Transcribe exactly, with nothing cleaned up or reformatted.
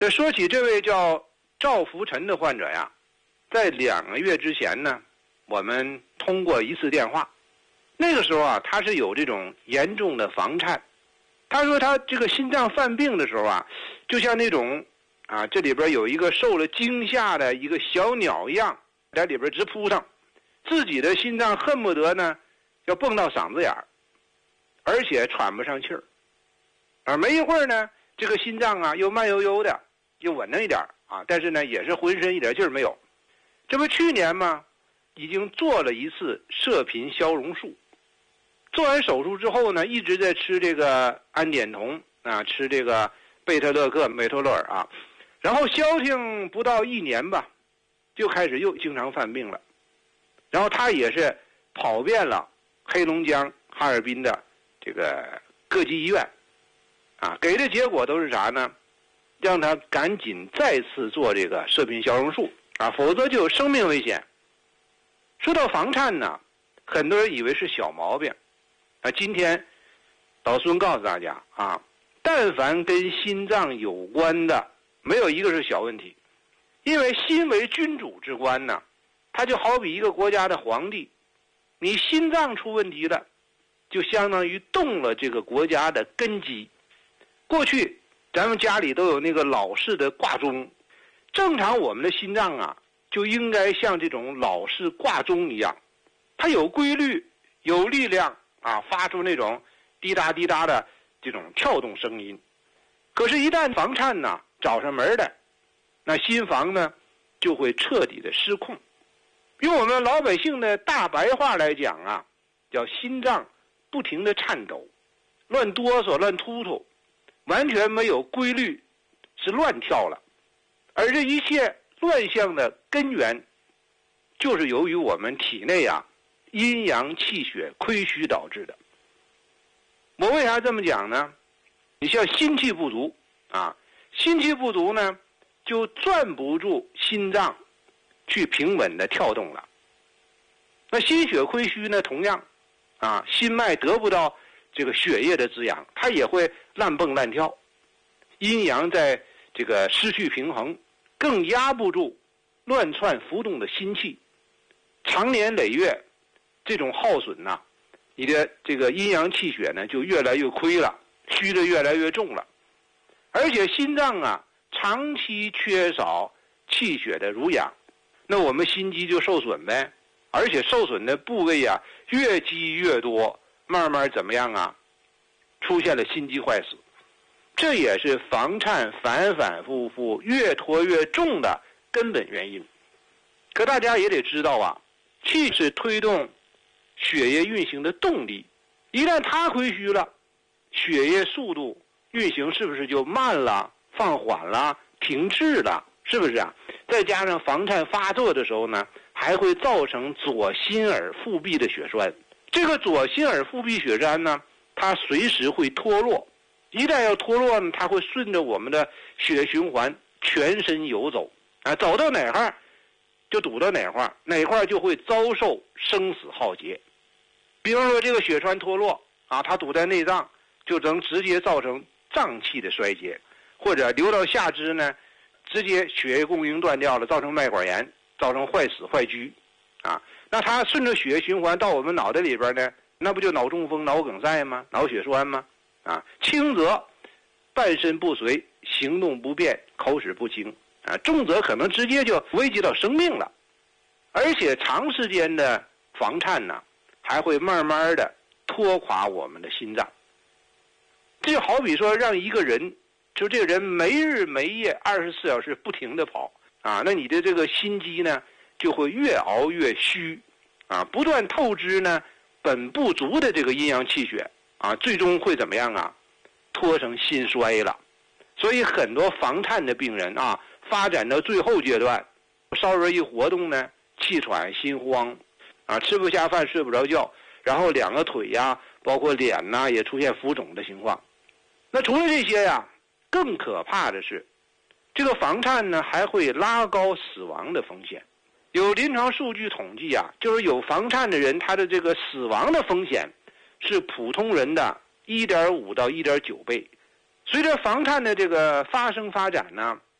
这说起这位叫赵福臣的患者呀，在两个月之前呢，我们通过一次电话，那个时候啊，他是有这种严重的房颤。他说他这个心脏犯病的时候啊，就像那种啊，这里边有一个受了惊吓的一个小鸟一样，在里边直扑腾，自己的心脏恨不得呢要蹦到嗓子眼儿，而且喘不上气儿。而没一会儿呢，这个心脏啊又慢悠悠的，又稳当一点啊，但是呢也是浑身一点劲儿没有。这不去年嘛，已经做了一次射频消融术。做完手术之后呢，一直在吃这个氨碘酮啊，吃这个贝特勒克美托洛尔啊，然后消停不到一年吧，就开始又经常犯病了。然后他也是跑遍了黑龙江哈尔滨的这个各级医院啊，给的结果都是啥呢？让他赶紧再次做这个射频消融术啊，否则就有生命危险。说到房颤呢，很多人以为是小毛病啊，今天老孙告诉大家啊，但凡跟心脏有关的，没有一个是小问题。因为心为君主之官呢，它就好比一个国家的皇帝，你心脏出问题了，就相当于动了这个国家的根基。过去咱们家里都有那个老式的挂钟，正常我们的心脏啊，就应该像这种老式挂钟一样，它有规律，有力量啊，发出那种滴答滴答的这种跳动声音。可是，一旦房颤呢找上门来，那心房呢就会彻底的失控。用我们老百姓的大白话来讲啊，叫心脏不停的颤抖，乱哆嗦，乱突突，完全没有规律，是乱跳了。而这一切乱象的根源，就是由于我们体内啊阴阳气血亏虚导致的。我为啥这么讲呢？你像心气不足啊，心气不足呢，就攥不住心脏去平稳的跳动了。那心血亏虚呢，同样啊，心脉得不到这个血液的滋养，它也会乱蹦乱跳，阴阳在这个失去平衡，更压不住乱窜浮动的心气，长年累月这种耗损呐、啊，你的这个阴阳气血呢就越来越亏了，虚的越来越重了。而且心脏啊长期缺少气血的濡养，那我们心肌就受损呗，而且受损的部位啊越积越多，慢慢怎么样啊，出现了心肌坏死。这也是房颤反反复复越拖越重的根本原因。可大家也得知道啊，气是推动血液运行的动力，一旦它亏虚了，血液速度运行是不是就慢了、放缓了、停滞了？是不是啊？再加上房颤发作的时候呢，还会造成左心耳腹壁的血栓。这个左心耳腹壁血栓呢，它随时会脱落，一旦要脱落呢，它会顺着我们的血液循环全身游走啊，走到哪块就堵到哪块，哪块就会遭受生死浩劫。比方说这个血栓脱落啊，它堵在内脏，就能直接造成脏器的衰竭，或者流到下肢呢，直接血液供应断掉了，造成脉管炎，造成坏死坏疽啊。那它顺着血液循环到我们脑袋里边呢，那不就脑中风、脑梗塞吗？脑血栓吗？啊，轻则半身不遂，行动不便，口齿不清啊，重则可能直接就危及到生命了。而且长时间的房颤呢，还会慢慢的拖垮我们的心脏。这就好比说让一个人，就这个人没日没夜二十四小时不停的跑啊，那你的这个心肌呢就会越熬越虚啊，不断透支呢本不足的这个阴阳气血啊，最终会怎么样啊？拖成心衰了。所以很多房颤的病人啊，发展到最后阶段，稍微一活动呢，气喘心慌啊，吃不下饭睡不着觉，然后两个腿呀、啊、包括脸呐、啊、也出现浮肿的情况。那除了这些呀、啊，更可怕的是这个房颤呢还会拉高死亡的风险。有临床数据统计啊，就是有房颤的人，他的这个死亡的风险是普通人的 一点五 到 一点九 倍。随着房颤的这个发生发展呢，